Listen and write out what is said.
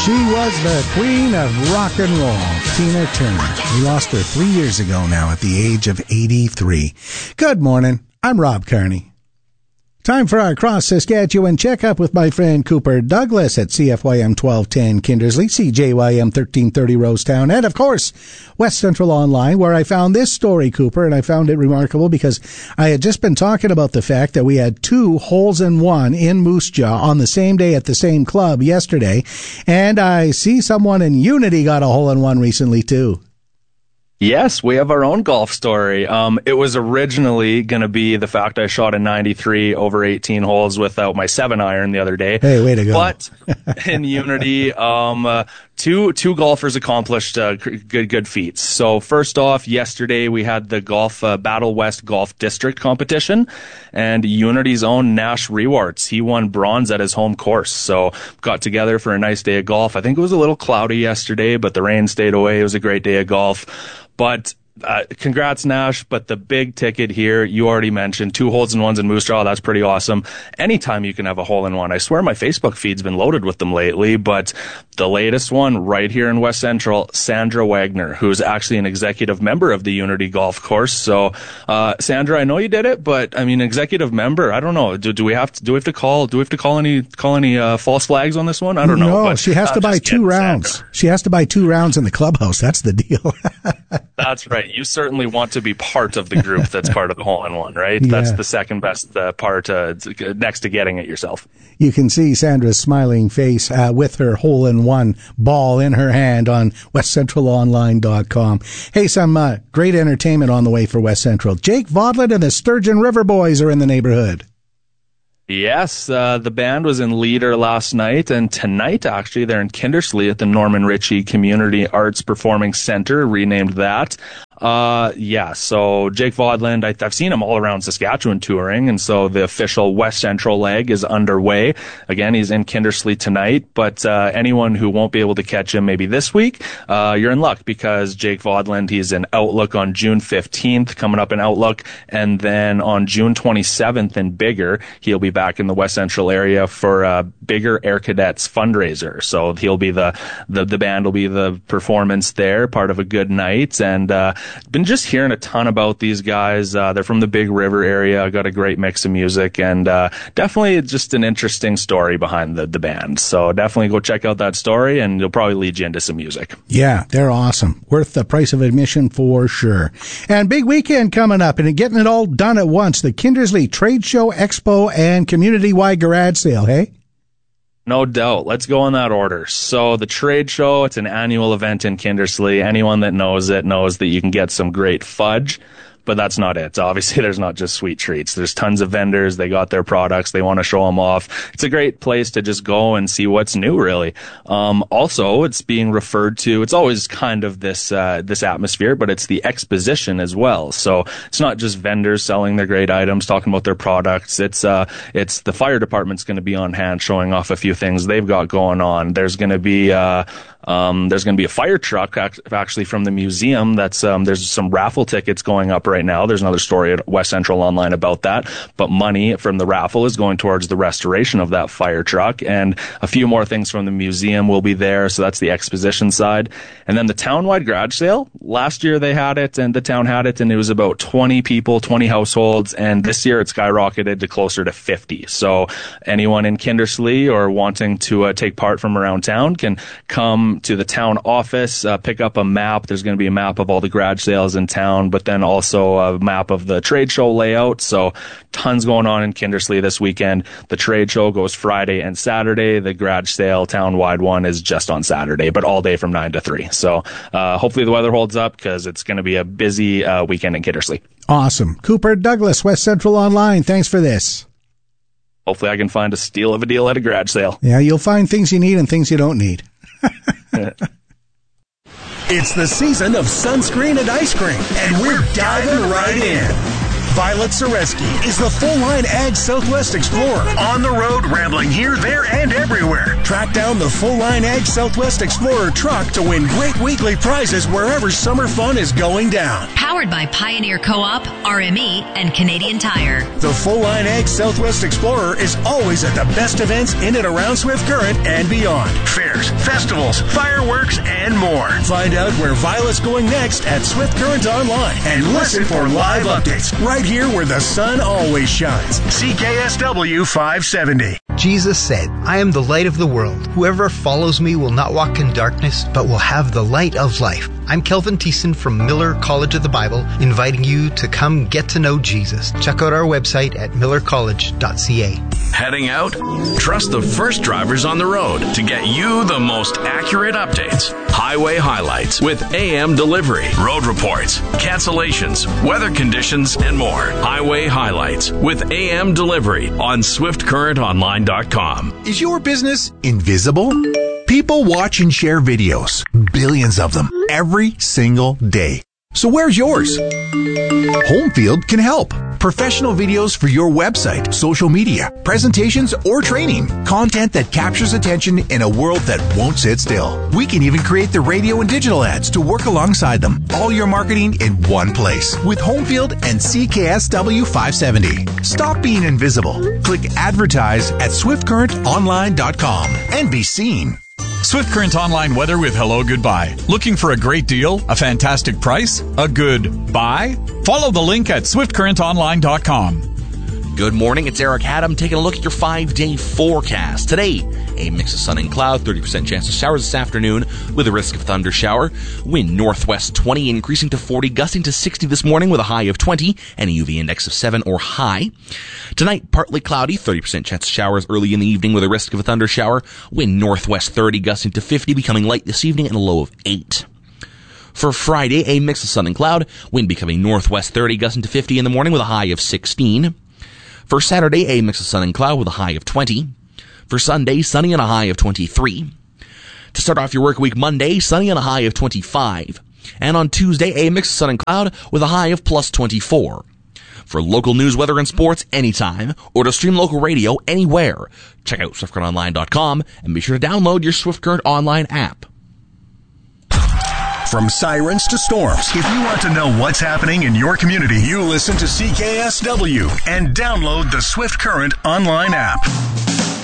She was the queen of rock and roll, Tina Turner. We lost her 3 years ago now at the age of 83. Good morning. I'm Rob Kearney. Time for our Cross Saskatchewan checkup with my friend Cooper Douglas at CFYM 1210 Kindersley, CJYM 1330 Rosetown, and of course, West Central Online, where I found this story, Cooper, and I found it remarkable because I had just been talking about the fact that we had 2 holes-in-one in Moose Jaw on the same day at the same club yesterday, and I see someone in Unity got a hole-in-one recently, too. Yes, we have our own golf story. It was originally going to be the fact I shot a 93 over 18 holes without my 7-iron the other day. Hey, way to go. But in Unity, two golfers accomplished good feats. So first off, yesterday we had the Battle West Golf District competition, and Unity's own Nash Rewarts. He won bronze at his home course. So got together for a nice day of golf. I think it was a little cloudy yesterday, but the rain stayed away. It was a great day of golf. But congrats, Nash. But the big ticket here, you already mentioned, 2 holes-in-ones in Moose Jaw. That's pretty awesome. Anytime you can have a hole-in-one. I swear my Facebook feed's been loaded with them lately, but the latest one right here in West Central, Sandra Wagner, who's actually an executive member of the Unity Golf Course. So, Sandra, I know you did it, but I mean, executive member, I don't know. Do we have to call any false flags on this one? I don't know. No, but she has to buy 2 rounds. Sandra. She has to buy 2 rounds in the clubhouse. That's the deal. That's right. You certainly want to be part of the group that's part of the hole-in-one, right? Yeah. That's the second best part next to getting it yourself. You can see Sandra's smiling face with her hole-in-one ball in her hand on westcentralonline.com. Hey, some great entertainment on the way for West Central. Jake Vodland and the Sturgeon River Boys are in the neighborhood. Yes, the band was in Leader last night, and tonight, actually, they're in Kindersley at the Norman Ritchie Community Arts Performing Center, renamed that. So Jake Vodland, I've seen him all around Saskatchewan touring, and so the official West Central leg is underway. Again, he's in Kindersley tonight, but anyone who won't be able to catch him maybe this week, you're in luck, because Jake Vodland, he's in Outlook on June 15th, coming up in Outlook, and then on June 27th in Bigger, he'll be back in the West Central area for Bigger Air Cadets fundraiser. So he'll be the band will be the performance there, part of a good night, and been just hearing a ton about these guys. They're from the Big River area, got a great mix of music, and definitely just an interesting story behind the band. So definitely go check out that story, and it'll probably lead you into some music. Yeah, they're awesome. Worth the price of admission for sure. And big weekend coming up, and getting it all done at once. The Kindersley Trade Show, Expo, and community-wide garage sale, hey? No doubt. Let's go in that order. So the trade show, it's an annual event in Kindersley. Anyone that knows it knows that you can get some great fudge, but that's not it. Obviously, there's not just sweet treats. There's tons of vendors. They got their products. They want to show them off. It's a great place to just go and see what's new, really. Also, it's being referred to, it's always kind of this atmosphere, but it's the exposition as well. So it's not just vendors selling their great items, talking about their products. It's the fire department's going to be on hand showing off a few things they've got going on. There's going to be a fire truck actually from the museum. There's some raffle tickets going up right now. There's another story at West Central Online about that. But money from the raffle is going towards the restoration of that fire truck, and a few more things from the museum will be there. So that's the exposition side. And then the townwide garage sale. Last year they had it, and the town had it, and it was about 20 people, 20 households. And this year it skyrocketed to closer to 50. So anyone in Kindersley or wanting to take part from around town can come to the town office, pick up a map. There's going to be a map of all the garage sales in town, but then also a map of the trade show layout. So tons going on in Kindersley this weekend. The trade show goes Friday and Saturday. The garage sale town-wide one is just on Saturday, but all day from 9 to 3. So hopefully the weather holds up, because it's going to be a busy weekend in Kindersley. Awesome. Cooper Douglas, West Central Online. Thanks for this. Hopefully I can find a steal of a deal at a garage sale. Yeah, you'll find things you need and things you don't need. It's the season of sunscreen and ice cream, and we're diving right in. Violet Zareski is the full-line Ag Southwest Explorer. On the road, rambling here, there, and everywhere. Track down the full-line Ag Southwest Explorer truck to win great weekly prizes wherever summer fun is going down. Powered by Pioneer Co-op, RME, and Canadian Tire. The full-line Ag Southwest Explorer is always at the best events in and around Swift Current and beyond. Fairs, festivals, fireworks, and more. Find out where Violet's going next at Swift Current Online and listen for live updates right here where the sun always shines. CKSW 570. Jesus said, I am the light of the world. Whoever follows me will not walk in darkness, but will have the light of life. I'm Kelvin Thiessen from Miller College of the Bible, inviting you to come get to know Jesus. Check out our website at millercollege.ca. Heading out? Trust the first drivers on the road to get you the most accurate updates. Highway highlights with AM delivery, road reports, cancellations, weather conditions, and more. Highway highlights with AM delivery on SwiftCurrentOnline.com. Is your business invisible? People watch and share videos, billions of them, every single day. So where's yours? Homefield can help. Professional videos for your website, social media, presentations, or training. Content that captures attention in a world that won't sit still. We can even create the radio and digital ads to work alongside them. All your marketing in one place with Homefield and CKSW 570. Stop being invisible. Click advertise at SwiftCurrentOnline.com and be seen. Swift Current Online weather with hello goodbye. Looking for a great deal, a fantastic price, a good buy? Follow the link at SwiftCurrentOnline.com. Good morning, it's Eric Haddam taking a look at your 5-day forecast. Today, a mix of sun and cloud, 30% chance of showers this afternoon with a risk of thunder shower. Wind northwest 20, increasing to 40, gusting to 60 this morning with a high of 20 and a UV index of 7 or high. Tonight, partly cloudy, 30% chance of showers early in the evening with a risk of a thunder shower. Wind northwest 30, gusting to 50, becoming light this evening and a low of 8. For Friday, a mix of sun and cloud, wind becoming northwest 30, gusting to 50 in the morning with a high of 16. For Saturday, a mix of sun and cloud with a high of 20. For Sunday, sunny and a high of 23. To start off your work week Monday, sunny and a high of 25. And on Tuesday, a mix of sun and cloud with a high of plus 24. For local news, weather, and sports anytime, or to stream local radio anywhere, check out SwiftCurrentOnline.com and be sure to download your Swift Current Online app. From sirens to storms, if you want to know what's happening in your community, you listen to CKSW and download the Swift Current Online app.